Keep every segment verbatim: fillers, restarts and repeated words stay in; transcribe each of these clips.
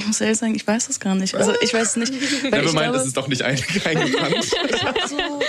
muss ehrlich sagen, ich weiß das gar nicht. Also ich weiß nicht. Weil ich meint, es ist doch nicht eingebrannt. Ich habe so,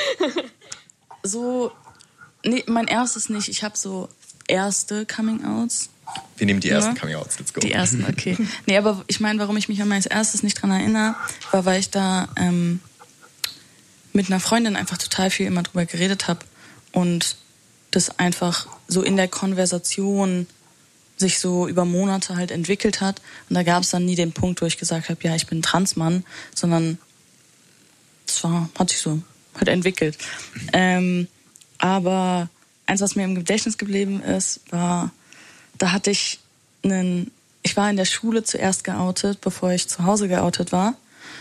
so, nee, mein erstes nicht. Ich habe so erste Coming-Outs. Wir nehmen die ersten ja. Coming-Outs, let's go. Die ersten, okay. Nee, aber ich meine, warum ich mich an mein erstes nicht dran erinnere, war, weil ich da ähm, mit einer Freundin einfach total viel immer drüber geredet habe und das einfach so in der Konversation sich so über Monate halt entwickelt hat. Und da gab es dann nie den Punkt, wo ich gesagt habe, ja, ich bin ein Transmann, sondern es war, hat sich so halt entwickelt. Ähm, aber eins, was mir im Gedächtnis geblieben ist, war, da hatte ich einen, ich war in der Schule zuerst geoutet, bevor ich zu Hause geoutet war.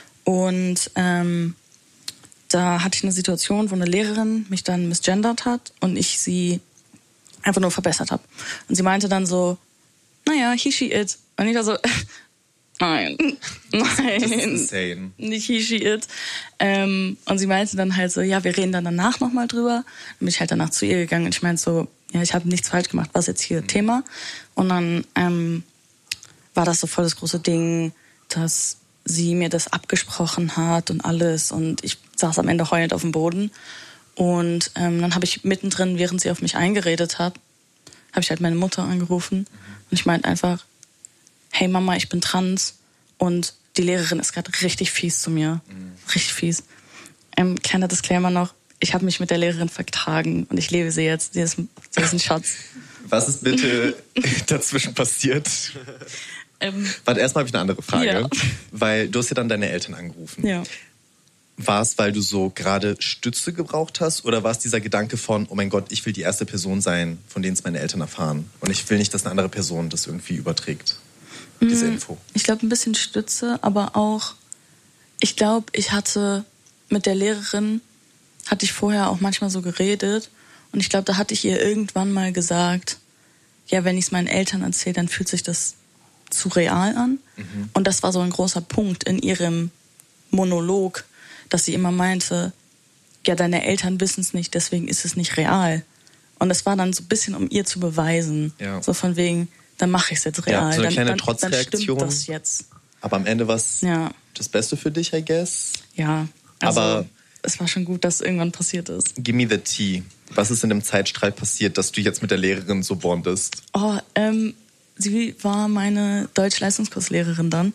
Und ähm, da hatte ich eine Situation, wo eine Lehrerin mich dann misgendert hat und ich sie einfach nur verbessert habe. Und sie meinte dann so, naja, he, she, it. Und ich war so, nein, nein, das ist insane. Nicht he, she, it. Ähm, und sie meinte dann halt so, ja, wir reden dann danach nochmal drüber. Dann bin ich halt danach zu ihr gegangen und ich meinte so, ja, ich habe nichts falsch gemacht, was ist jetzt hier mhm. Thema? Und dann ähm, war das so voll das große Ding, dass sie mir das abgesprochen hat und alles und ich saß am Ende heulend auf dem Boden und ähm, dann habe ich mittendrin, während sie auf mich eingeredet hat, habe ich halt meine Mutter angerufen und ich meinte einfach, hey Mama, ich bin trans und die Lehrerin ist gerade richtig fies zu mir, mhm. richtig fies. Ähm, kleiner Disclaimer noch, ich habe mich mit der Lehrerin vertragen und ich liebe sie jetzt, sie ist, sie ist ein Schatz. Was ist bitte dazwischen passiert? Ähm, Warte, erstmal habe ich eine andere Frage, ja. weil du hast ja dann deine Eltern angerufen. Ja. War es, weil du so gerade Stütze gebraucht hast oder war es dieser Gedanke von, oh mein Gott, ich will die erste Person sein, von denen es meine Eltern erfahren und ich will nicht, dass eine andere Person das irgendwie überträgt, diese Info? Ich glaube, ein bisschen Stütze, aber auch, ich glaube, ich hatte mit der Lehrerin, hatte ich vorher auch manchmal so geredet und ich glaube, da hatte ich ihr irgendwann mal gesagt, ja, wenn ich es meinen Eltern erzähle, dann fühlt sich das zu real an. Mhm. Und das war so ein großer Punkt in ihrem Monolog, dass sie immer meinte, ja, deine Eltern wissen es nicht, deswegen ist es nicht real. Und das war dann so ein bisschen, um ihr zu beweisen, ja. so von wegen, dann mache ich es jetzt real. Ja, so eine dann, kleine dann, Trotzreaktion. Dann stimmt das jetzt. Aber am Ende war es ja. das Beste für dich, I guess? Ja, also aber es war schon gut, dass es irgendwann passiert ist. Give me the tea. Was ist in dem Zeitstrahl passiert, dass du jetzt mit der Lehrerin so bondest? Oh, ähm, sie war meine Deutsch-Leistungskurslehrerin dann.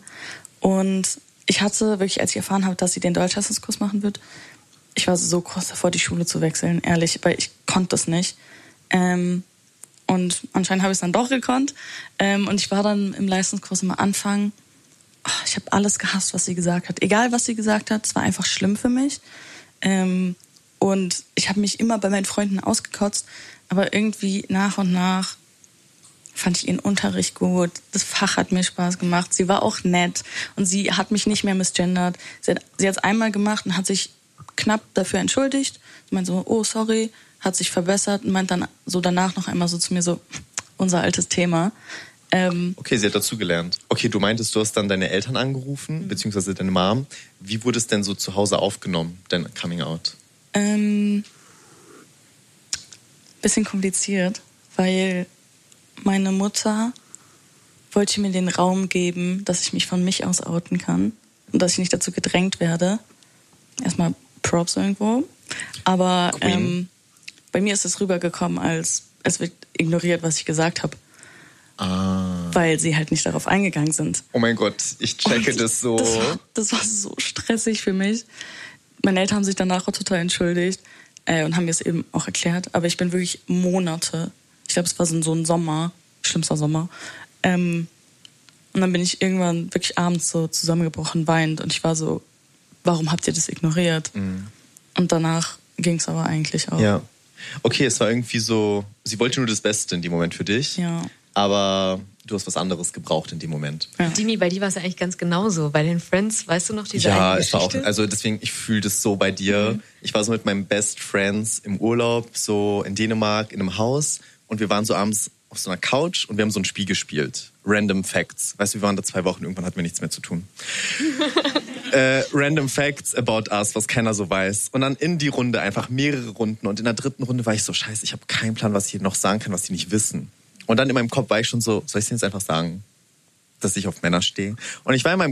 Und ich hatte wirklich, als ich erfahren habe, dass sie den Deutsch-Leistungskurs machen wird, ich war so kurz davor, die Schule zu wechseln, ehrlich, weil ich konnte das nicht. Ähm, und anscheinend habe ich es dann doch gekonnt. Ähm, und ich war dann im Leistungskurs am Anfang, oh, ich habe alles gehasst, was sie gesagt hat. Egal, was sie gesagt hat, es war einfach schlimm für mich. Ähm, und ich habe mich immer bei meinen Freunden ausgekotzt, aber irgendwie nach und nach fand ich ihren Unterricht gut. Das Fach hat mir Spaß gemacht. Sie war auch nett und sie hat mich nicht mehr misgendert. Sie hat sie hat's einmal gemacht und hat sich knapp dafür entschuldigt. Sie meinte so, oh, sorry, hat sich verbessert und meint dann so danach noch einmal so zu mir so, unser altes Thema. Ähm, okay, sie hat dazugelernt. Okay, du meintest, du hast dann deine Eltern angerufen, mhm. beziehungsweise deine Mom. Wie wurde es denn so zu Hause aufgenommen, dein Coming Out? Ähm, bisschen kompliziert, weil meine Mutter wollte mir den Raum geben, dass ich mich von mich aus outen kann und dass ich nicht dazu gedrängt werde. Erstmal Props irgendwo. Aber ähm, bei mir ist es rübergekommen, als es wird ignoriert, was ich gesagt habe. Ah. Weil sie halt nicht darauf eingegangen sind. Oh mein Gott, ich checke und das so. Das war, das war so stressig für mich. Meine Eltern haben sich danach auch total entschuldigt äh, und haben mir es eben auch erklärt. Aber ich bin wirklich Monate, ich glaube, es war so ein Sommer, schlimmster Sommer. Ähm, und dann bin ich irgendwann wirklich abends so zusammengebrochen, weinend. Und ich war so, warum habt ihr das ignoriert? Mhm. Und danach ging es aber eigentlich auch. Ja. Okay, es war irgendwie so, sie wollte nur das Beste in dem Moment für dich. Ja. Aber du hast was anderes gebraucht in dem Moment. Ja. Dimi, bei dir war es ja eigentlich ganz genauso. Bei den Friends, weißt du noch diese ja, eine es war Geschichte? auch, also deswegen, ich fühle das so bei dir. Mhm. Ich war so mit meinen Best Friends im Urlaub, so in Dänemark, in einem Haus. Und wir waren so abends auf so einer Couch und wir haben so ein Spiel gespielt. Random Facts. Weißt du, wir waren da zwei Wochen, irgendwann hatten wir nichts mehr zu tun. äh, Random Facts about us, was keiner so weiß. Und dann in die Runde einfach mehrere Runden. Und in der dritten Runde war ich so, scheiße, ich habe keinen Plan, was ich noch sagen kann, was die nicht wissen. Und dann in meinem Kopf war ich schon so, soll ich denen jetzt einfach sagen, dass ich auf Männer stehe? Und ich war in meinem